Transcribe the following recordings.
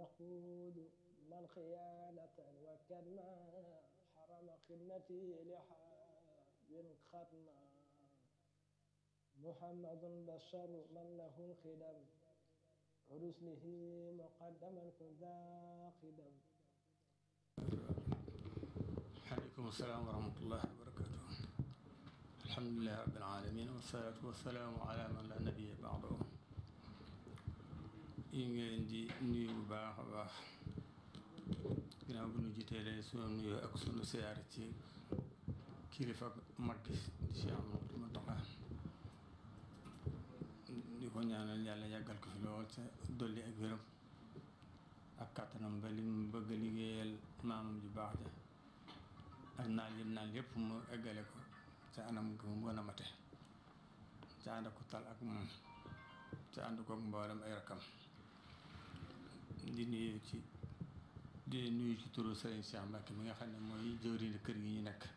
يقود من خيانة وكما حرم خدمتي لحاب ختما محمد بشر من له الخدم رسله مقدما كذا خدم. عليكم السلام ورحمة الله وبركاته. الحمد لله رب العالمين والصلاة والسلام على من لا نبي بعده. yi ngeen di nuyu bu baax a baax ginnaaw bu ñu jiteelee sunu nuyoo ak sunu siyaare ci kilifa mag gi di Cheikh Amadou Mountakha di ko ñaanal yàlla yàggal ko fi lool ca dolli ak wéram ak kàttanam ba li mu bëgg a liggéeyal maamam ju baax ja ak naal yim naal yépp mu eggale ko ca anam gu mu gën a mate ca ànd ko tal ak moom ca ànd koog mboolem ay rakkam di nuyu ci turu Serigne Cheikh Mbacke mi nga xam ne mooy jëwriñu kër gi ñu nekk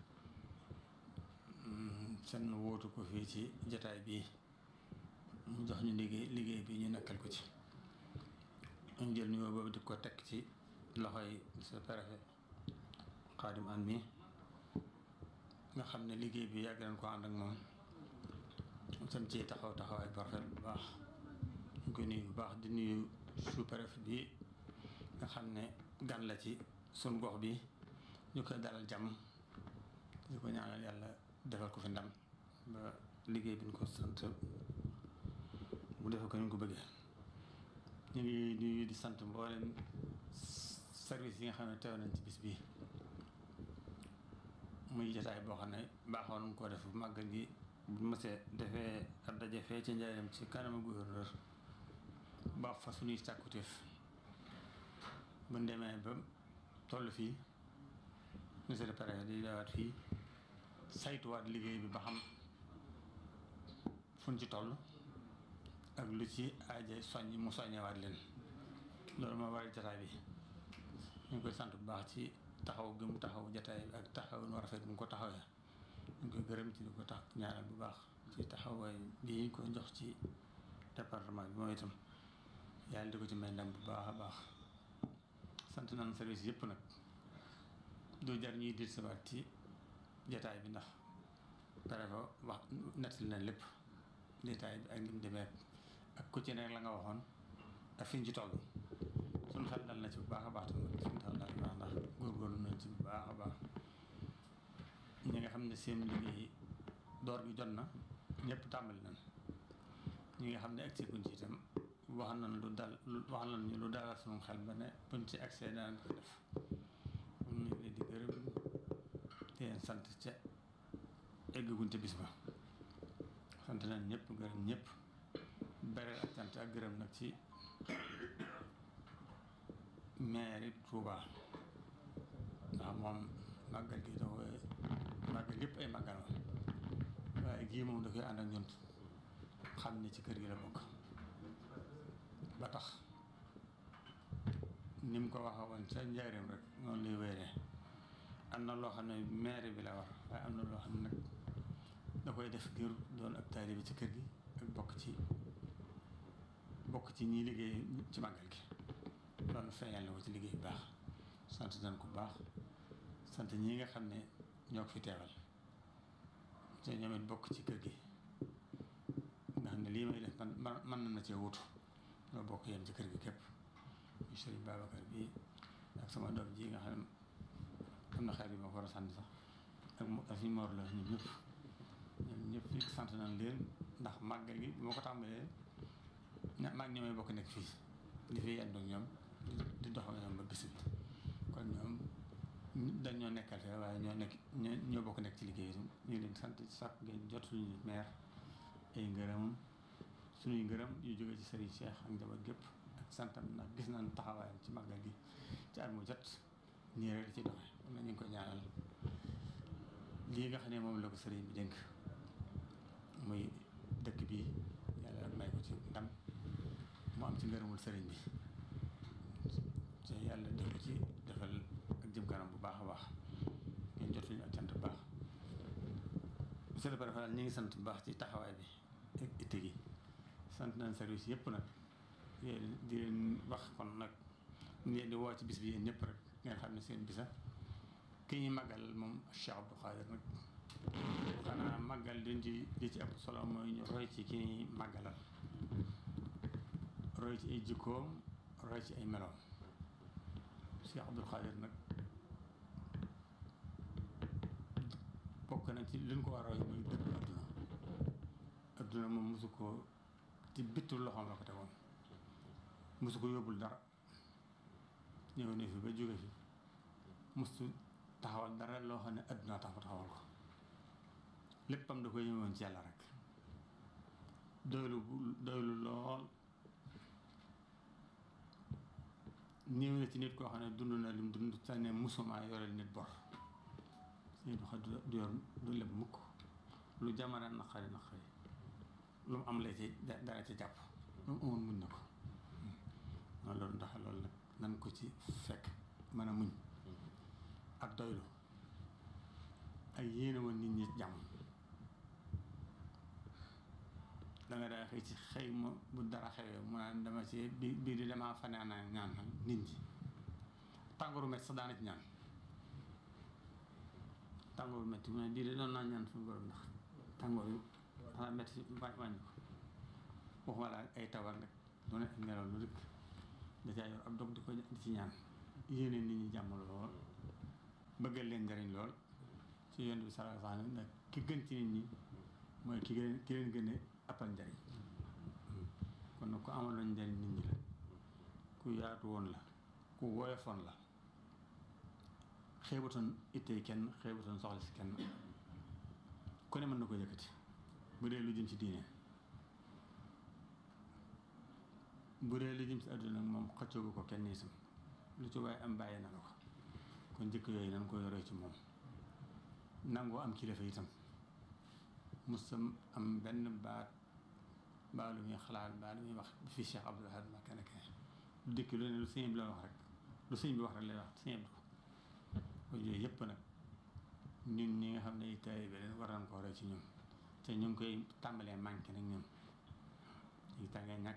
seen wóotu ko fii ci jataay bii mu jox ñu liggéey bi ñu nekkal ko ci ñu jël nuyoo boobu di ko teg ci loxoy sa préfet Khadim Anne mi nga xam ne liggéey bi yàgg nañ ko ànd ak moom sam ci taxawaay bu rafet bu baax ñu ko nuyu bu baax di nuyu sous-préfet bi nga xam ne gan la ci sun gox bi ñu koy dalal jàmm di ko ñaanal yàlla defal ko fi ndam ba liggéey bi ñu ko sant bu defal ko ñu ko bëggee. ñu ngi nuyu di sant mboolem service yi nga xam ne teew nañ ci bis bi muy jotaay boo xam ne baaxoon nañ koo def bu màggal gi bu mësee defee ab daje fee ci njaareem ci kanamu gouverneur ba fa suñuy càkkutéef bu ñu demee ba toll fii monsieur le préfet di dawaat fii saytuwaat liggéey bi ba xam fuñ ci toll ak lu ci aaje soññ mu soññewaat leen loolu moo waral jataay bi ñu ngi koy sant bu baax ci taxaw gi mu taxaw jataay bi ak taxaw nu rafet bu mu ko taxawee ñu ngi koy gërëm ci di ko tax ñaanal bu baax ci taxawaay bi ñu ko jox ci département bi moom itam yàlla di ko ci may ndam bu baax a baax sant nañ service yëpp nag du jar ñuy dir sabaat ci jataay bi ndax préfet wax nettali na lépp détail bi ak ni mu demee ak ku ci nekk la nga waxoon ak fi ñu ci toll suñu xel dal na ci bu baax a baax tamit suñu xel dal na ndax góorgóorlu nañ ci bu baax a baax ñi nga xam ne seen liggéey door gi jot na ñëpp tàmbali nañ ñi nga xam ne agsi kuñ ci itam wax nañ lu dalal suñu xel ba ne buñ ci accès danañ ko def ñu ngi leen di gërëm di leen sant ca egguñ ca bis ba sant nañ ñëpp gërëm ñëpp bereel ak sant ak gërëm nag ci maire Touba ndax moom màggal gi da koy màggal yëpp ay màggal waaye gii moom da koy ànd ak ñun xam ne ci kër gi la bokk ba tax ni mu ko waxee woon ca njaareem rek noonu lay wéeree am na loo xam ne maire bi la war waaye am na loo xam ne nag da koy def ngir doon ak taalibe ci kër gi ak bokk ci ñi liggéey ci màggal gi loolu feeñal na ko ci liggéey bu baax sant nañ ko bu baax sant ñi nga xam ne ñoo ko fi teewal te ñoom it bokk ci kër gi nga xam ne lii may def man na cee wutu ñoo bokk yem ci kër gi képp muy Serigne Babacar bii ak sama doom ji nga xam ne am na xarit yi ma ko war a sant sax ak suñu mor la ñun ñëpp fi sant nañ leen ndax màggal gi bi ma ko tàmbalee maag ñoomee bokk nekk fii di fi yendu ñoom di dox ñoom ba bis bi kon ñoom dañ ñoo nekkal fee waaye ñoo bokk nekk ci liggéey ñu ngi leen sant sàkk ngeen jot suñu maire ay ngërëm suñuy ngërëm yu jógee ci Serigne Cheikh ak njaboot gépp ak santam ndax gis nañ taxawaayam ci màggal gi ci at mu jot nii rek ci doxe am na ñu ngi ko ñaanal lii nga xam ne moom la ko sëriñ bi dénk muy dëkk bi yàlla may ko ci ndam mu am ci ngërëmul sëriñ bi te yàlla def ko ci defal ak jëm kanam bu baax a baax ngeen jot suñu ak cant bu baax monsieur le préfet ñu ngi sant bu baax ci taxawaay bi ak itte gi sant nañ service yëpp nag di leen wax kon nag ngeen di woo ci bis bi yéen ñëpp rek ngeen xam ne seen bisa ki ñuy màggal moom Cheikh Abdou Khadir nag xanaa màggal li ci ëpp solo mooy ñu roy ci ki ñuy màggalal roy ci ay jikkoom roy ci ay meloom Cheikh Abdou Khadir nag bokk na ci li ñu ko war a roy muy dëgg adduna moom mosu ko ci bittu loxoom la ko tegoon mosu ko yóbbul dara ñëw ne fi ba jóge fi mosu taxawal dara loo xam ne adduna tax mu taxawal ko léppam da koy ñëwoon ci yàlla rek doylu lool néew na ci nit koo xam ne dund na lim dund te ne musuma yoreel nit bor suñu du xa du yor du leb mukk lu jamono naqari lu mu am lay ci dara ci jàpp lu mu amoon muñ na ko noonu loolu ndax loolu nag nan ko ci fekk mën a muñ ak doylu ak yéene woon nit ñi jàmm danga daa xëy ci xëy ma bu dara xewee mu naan dama ci bii di damaa fanaan ñaan nit ñi tàngooru metti sax daana ci ñaan tàngooru metti mu ne bii de doon naa ñaan suñu borom ndax tàngoor yu xanaa metti wàññi ko waxuma la ay tawar nag lu ne ngelaw lu dëkk da caa yor ab dog di ko di ci ñaan yéene nit ñi jàmm lool bëggal leen njariñ lool ci yoon bi sala sax nag ki gën ci nit ñi mooy ki leen gën a appal njariñ kon nag ku amaloon njariñ nit ñi la ku yaatu woon la ku woyofoon la xeebutoon ittey kenn xeebutoon soxla si kenn ku ne mën na ko yëkkati bu dee lu jëm ci diine bu dee lu jëm ci àdduna nag moom xëccoogu ko kenn itam lu ci waaye am bàyyi na la ko kon jëkk yooyu nan ko yoree ci moom nangoo am kilifa itam musam am benn baat baa lu muy xalaat baa lu muy wax fi Cheikh Abdoul Ahad Mbacké nekk lu dëkk lu ne lu sëñ bi la wax rek lu sëñ bi wax rek lay wax sëñ bi ko yooyu yëpp nag ñun ñi nga xam ne ay taalibe leen war nañ ko roy ci ñun te ñu ngi koy tàmbalee manqué nag ñun ñu tàngee ñàkk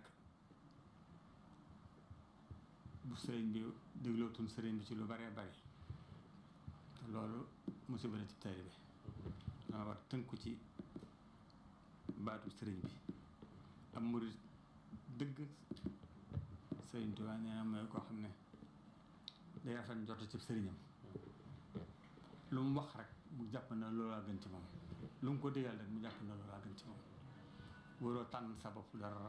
bu sëriñ bi déglootuñ sëriñ bi ci lu baree bari te loolu musiba la ci taalibe dama war tënku ci baatu sëriñ bi am murid dëgg sëriñ Tuubaa nee na mooy koo xam ne day rafet njort ci sëriñam lu mu wax rek mu jàpp na loolaa gën ci moom lu mu ko digal rek mu jàpp na loolaa gën ci moom waroo tànn sa bopp dara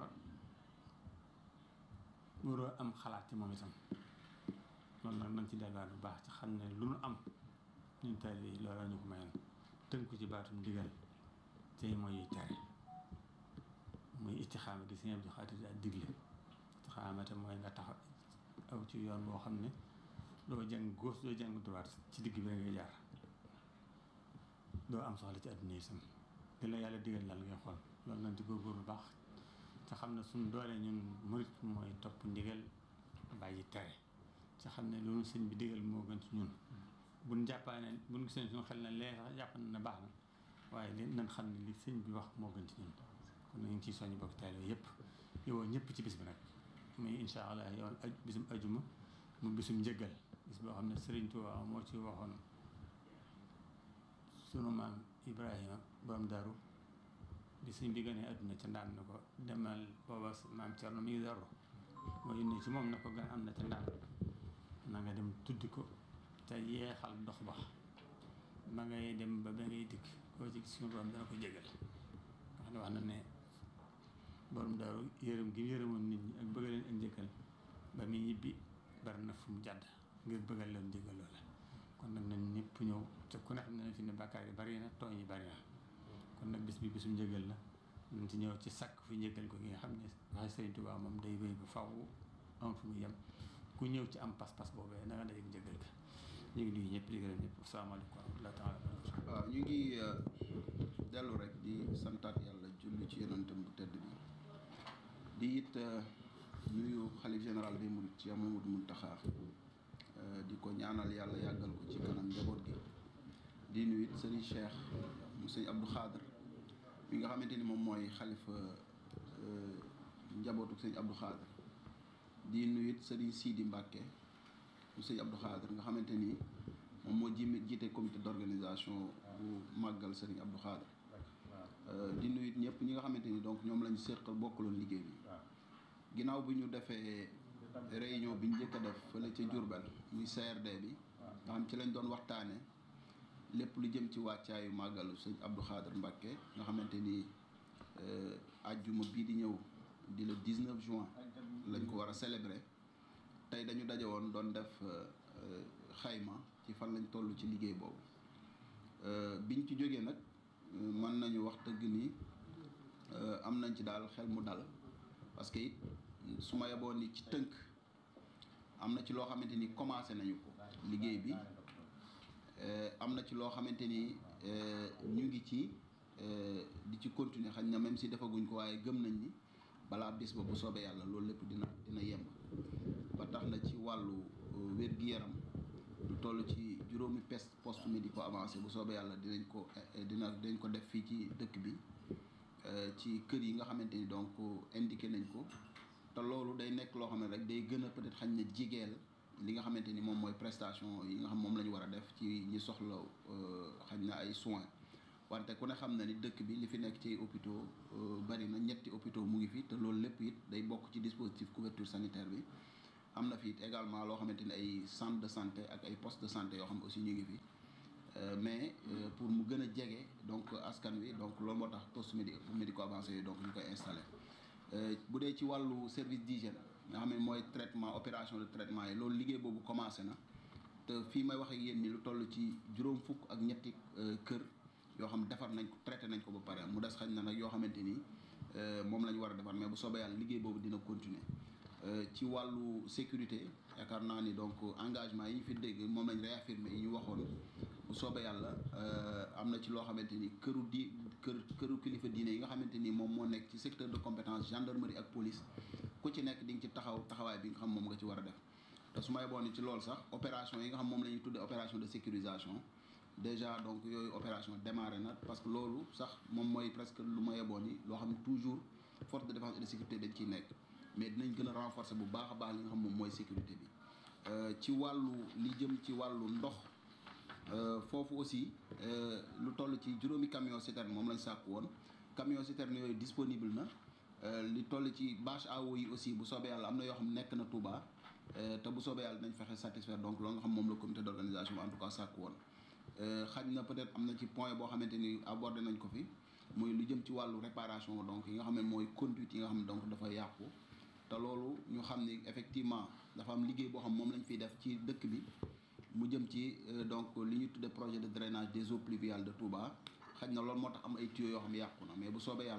waroo am xalaat ci moom itam loolu nag nañ ci delluwaat bu baax ci xam ne lu nu am ñun taalibe yi loolaa ñu ko mayoon tënku ci baatum digal tey mooy yuy tere muy istixaama gi Sëñ Abdou Khadir ak digle istixaama te mooy nga tax aw ci yoon boo xam ne doo jàng gauche doo jàng droite ci digg bi ngay jaar doo am soxla ci àdduna yi sam di la yàlla digal daal ngay xool loolu nañ ci góorgóorlu baax te xam ne suñ doole ñun murit mooy topp ndigal bàyyi tere te xam ne loolu sëñ bi digal moo gën ci ñun buñ jàppaa ne buñ gisee suñu xel ne lee sax jàpp na baax na waaye li nañ xam ne li sëñ bi wax moo gën ci ñun kon nañu ciy soññ bokk taalibe yëpp yow ñëpp ci bis bi nag muy insha allah yow bisum ajuma mu bisum njëggal bis boo xam ne Sëriñ Tuubaa moo ci waxoon sunu maam Ibrahima borom daru bi sëñ bi gënee àdduna ca ndaan na ko demal booba maam Cerno mi ngi daru moo yónnee ci moom na ko gan am na ca ndaan na nga dem tuddi ko te yeexal dox ba ma ngay dem ba ngay dikk koo ci gis suñu borom dana ko jégal wax ne wax na ne borom daru yërëm gi yërëmoon nit ñi ak bëgg leen ak njëkkal ba muy ñibbi bari na fu mu jàdd ngir bëggal leen jégal loola kon nag nañ ñëpp ñëw te ku ne xam ne fi ne bàkkaar yi bari na tooñ yi bari na kon nag bis bi bisum njëgal la nañ ci ñëw ci sàkk fi njëgal ko gi nga xam ne waxe Sëriñ Tuubaa moom day wéy ba faw am fu mu yem ku ñëw ci am pas-pas boobee na nga dajeg njëgal ka ñu ngi nuyu ñëpp di gërëm ñëpp asalaamaaleykum wa rahmatullaahi taala waaw ñu ngi dellu rek di santaat yàlla julli ci yonentam bu tedd bi di it nuyu xalif général bi murid ci Mamadou Muntaxa di ko ñaanal yàlla yàggal ko ci kanam njaboot gi di nuyu it sëriñ Cheikh mu sëñ Abdou Khadir mi nga xamante ni moom mooy xalifa njabootu sëñ Abdou Khadir di nuyu it sëriñ Sidi Mbacke mu sëñ Abdou Khadre nga xamante ni moom moo jiite comité d'organisation bu màggal sëriñ Abdou Khadre di nuyu ñëpp ñi nga xamante ni donc ñoom lañu séqal bokkaloon liggéey bi ginnaaw bi ñu defee réunion bi ñu njëkk a def fële ca Diourbel muy CRD bi nga xam ci lañ doon waxtaane lépp lu jëm ci wàccaayu màggalu sëñ Abdou Khadre Mbacké nga xamante ni ajjuma bii di ñëw di le 19 juin lañ ko war a célébrer tey dañu daje woon doon def xayma ci fan lañ toll ci liggéey boobu biñ ci jógee nag mën nañu wax dëgg ni am nañ ci daal xel mu dal parce que it su ma yeboon ni ci tënk am na ci loo xamante ni commencé nañu ko liggéey bi am na ci loo xamante ni ñu ngi ci di ci continuer xañ na même si defaguñ ko waaye gëm nañ ni balaa bis ba bu soobee yàlla loolu lépp dina yemb ba tax na ci wàllu wér-gi-yaram lu toll ci juróomi poste médico avancé bu soobee yàlla dinañ ko def fii ci dëkk bi ci kër yi nga xamante ni donc indiqué nañ ko te loolu day nekk loo xam ne rek day gën a peut-être xañ na jigeel li nga xamante ni moom mooy prestation yi nga xam moom la ñu war a def ci ñi soxla xañ na ay soins wante ku ne xam na ni dëkk bi li fi nekk ci hôpitaux bari na ñetti hôpitaux mu ngi fi te loolu lépp it day bokk ci dispositif couverture sanitaire bi am na fi it également loo xamante ni ay centre de santé ak ay poste de santé yoo xam aussi ñu ngi fi mais pour mu gën a jege donc askan wi donc loolu moo tax poste médico avancé yooyu donc ñu koy installé bu dee ci wàllu service d'hygiène nga xam ne mooy traitement opération de traitement yi loolu liggéey boobu commencé na te fii may wax ak yéen ni lu toll ci juróom fukk ak ñetti kër yoo xam defar nañ ko traité nañ ko ba pare mu des xañ na nag yoo xamante ni moom la ñu war a defar mais bu soobee yàlla liggéey boobu dina continuer ci wàllu sécurité yaakaar naa ni donc engagement yi ñu fi dégg moom lañ réaffirmé yi ñu waxoon bu soobee yàlla am na ci loo xamante ni këru kilifa diine yi nga xamante ni moom moo nekk ci secteur de compétence gendarmerie ak police ku ci nekk di nga ci taxawaay bi nga xam moom nga ci war a def te su ma yeboon ni ci loolu sax opération yi nga xam moom la ñuy tuddee opération de sécurisation déjà donc yooyu opération démarré na parce que loolu sax moom mooy presque lu ma yeboon ni loo xam ne toujours force de défense et de sécurité dañ ciy nekk mais dinañ gën a renforcer bu baax a baax li nga xam moom mooy sécurité bi ci wàllu li jëm ci wàllu ndox foofu aussi lu toll ci juróomi camion citerne moom lañ sàkk woon camion citerne yooyu disponible na li toll ci bâche à eau yi aussi bu soobee yàlla am na yoo xam nekk na Touba te bu soobee yàlla nañ fexe satisfaire donc loolu nga xam moom la comité d'organisation en tout cas sàkk woon xaj na peut-être am na ci point boo xamante ni abordé nañ ko fi muy lu jëm ci wàllu réparation donc yi nga xam ne mooy conduite yi nga xam ne donc dafa yàqu te loolu ñu xam ni effectivement dafa am liggéey boo xam moom lañ fiy def ci dëkk bi mu jëm ci donc li ñu tudde projet de drainage des eaux pluviales de Touba xaj na loolu moo tax am ay tuyaux yoo xam ne yàqu na mais bu soobee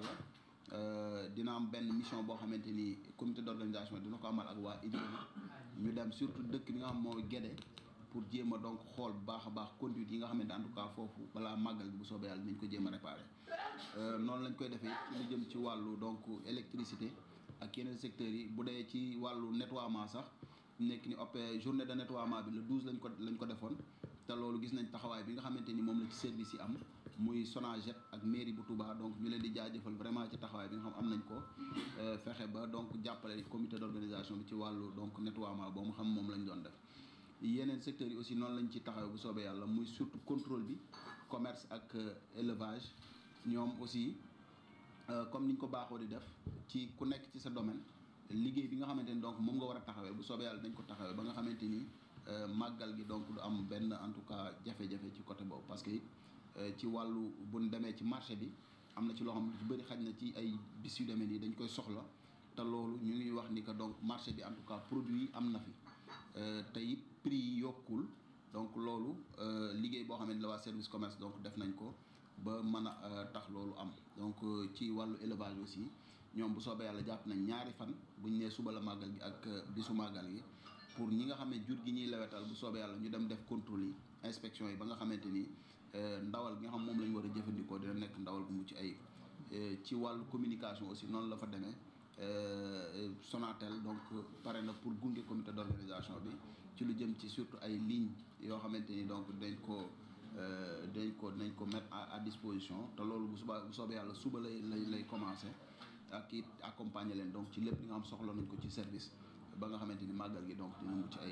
yàlla dina am benn mission boo xamante ni comité d'organisation dina ko amal ak waa IDIMA ñu dem surtout dëkk bi nga xam mooy Guédé pour jéem a donc xool bu baax a baax conduite yi nga xamante en tout cas foofu balaa màggal bi bu soobee yàlla nañ ko jéem a réparer noonu lañ koy defee ci lu jëm ci wàllu donc électricité ak yeneen secteurs yi bu dee ci wàllu nettoiement sax nekk ni journée de nettoiement bi le 12 lañ ko defoon te loolu gis nañ taxawaay bi nga xamante ni moom la ci service yi am muy Sonaget ak mairie bu Touba donc ñu leen di jaajëfal vraiment ci taxawaay bi nga xam am nañ ko fexe ba donc jàppale comité d'organisation bi ci wàllu donc nettoiement boo mu xam moom lañ doon def yeneen secteurs yi aussi noonu lañ ci taxawee bu soobee yàlla muy surtout contrôle bi commerce ak élevage ñoom aussi comme niñ ko baaxoo di def ci ku nekk ci sa domaine liggéey bi nga xamante ni donc moom nga war a taxawee bu soobee yàlla dañ ko taxawee ba nga xamante ni màggal gi donc du am benn en tout cas jafe-jafe ci côté boobu parce que ci wàllu bu ñu demee ci marché bi am na ci loo xam ne ci bëri xaj na ci ay bis yu demee nii dañ koy soxla te loolu ñu ngi wax ni que donc marché bi en tout cas produit yi am na fi te it prix yi yokkul donc loolu liggéey boo xam ne la waa service commerce donc def nañ ko ba mën a tax loolu am donc ci wàllu élevage aussi ñoom bu soobee yàlla jàpp nañ ñaari fan buñ nee suba la màggal gi ak bisu màggal gi pour ñi nga xam ne jur gi ñuy lewetal bu soobee yàlla ñu dem def contrôle yi inspection yi ba nga xamante ni ndawal gi nga xam moom la ñu war a jëfandikoo dina nekk ndawal bu mucc ayib ci wàllu communication aussi noonu la fa demee Sonatel donc pare na pour gunge comité d'organisation bi ci lu jëm ci surtout ay lignes yoo xamante ni donc dañ ko mettre à disposition te loolu bu soobee yàlla suba lay commencer ak it accompagner leen donc ci lépp li nga xam soxla nañ ko ci service ba nga xamante ni màggal gi donc dina mucc ayib